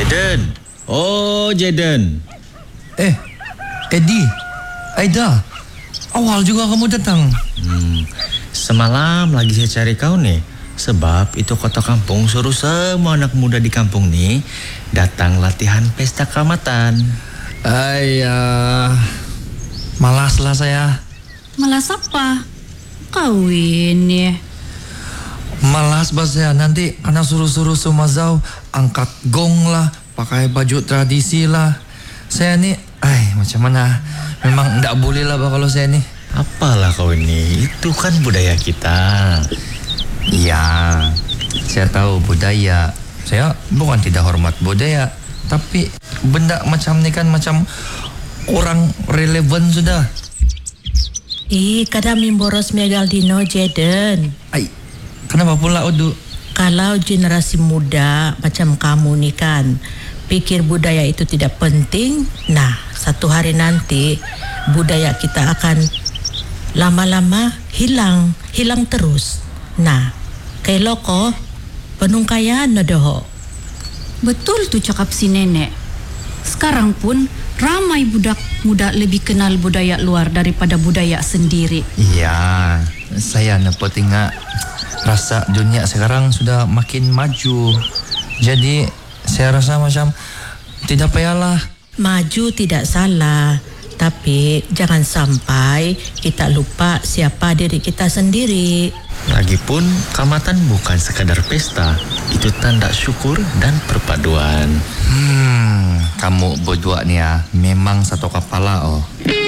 Jaden. Oh, Jaden. Eddie, Aida, awal juga kamu datang. Semalam lagi saya cari kau nih. Sebab itu kota kampung suruh semua anak muda di kampung nih datang latihan pesta keamatan. Malaslah saya. Malas apa? Kawin ya. Malas bas saya, nanti anak suruh-suruh semazau angkat gong lah, pakai baju tradisi lah. Saya nih, macam mana? Memang enggak boleh lah kalau saya nih. Apalah kau ini, itu kan budaya kita. Iya, saya tahu budaya. Saya bukan tidak hormat budaya, tapi benda macam ni kan macam orang relevan sudah. Kada mimboros Megaldino, Jaden. Kenapa pula Udu? Kalau generasi muda macam kamu nih kan pikir budaya itu tidak penting, nah satu hari nanti budaya kita akan lama-lama hilang terus. Nah, kayak loko penungkayan nodoho. Betul tuh cakap si nenek. Sekarang pun ramai budak muda lebih kenal budaya luar daripada budaya sendiri. Iya, saya dapat ingat rasa dunia sekarang sudah makin maju. Jadi saya rasa macam tidak payahlah. Maju tidak salah, tapi jangan sampai kita lupa siapa diri kita sendiri. Lagipun keamatan bukan sekadar pesta, itu tanda syukur dan perpaduan. Kamu berdua nih ya, memang satu kepala oh.